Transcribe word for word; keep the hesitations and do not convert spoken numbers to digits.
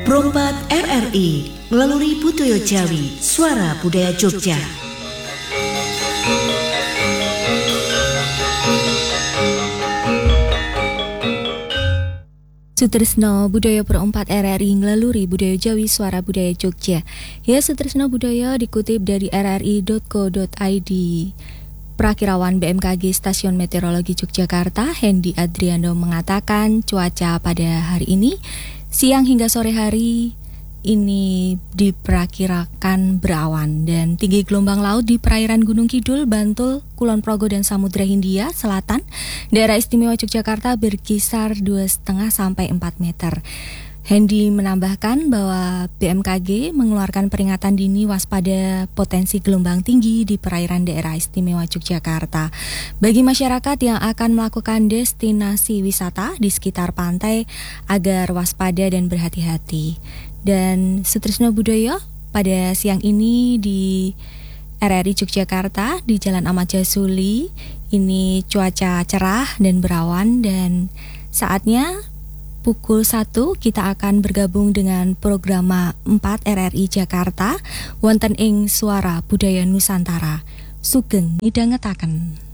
Prompat R R I melalui Budaya Jawi, Suara Budaya Jogja. Sutresno Budaya Perempat R R I ngelaluri Budaya Jawi Suara Budaya Jogja. Ya, Sutresno Budaya dikutip dari r r i dot co dot i d. Prakirawan B M K G Stasiun Meteorologi Yogyakarta, Hendy Adriano mengatakan cuaca pada hari ini, siang hingga sore hari ini diperkirakan berawan dan tinggi gelombang laut di perairan Gunung Kidul, Bantul, Kulon Progo dan Samudra Hindia Selatan, daerah istimewa Yogyakarta berkisar dua koma lima sampai empat meter. Hendy menambahkan bahwa B M K G mengeluarkan peringatan dini waspada potensi gelombang tinggi di perairan daerah istimewa Yogyakarta. Bagi masyarakat yang akan melakukan destinasi wisata di sekitar pantai agar waspada dan berhati-hati. Dan Sutresno Budaya pada siang ini di R R I Yogyakarta di Jalan Ahmad Jasuli ini cuaca cerah dan berawan, dan saatnya pukul satu kita akan bergabung dengan program empat R R I Jakarta wonten ing Suara Budaya Nusantara. Sugeng midhangetaken.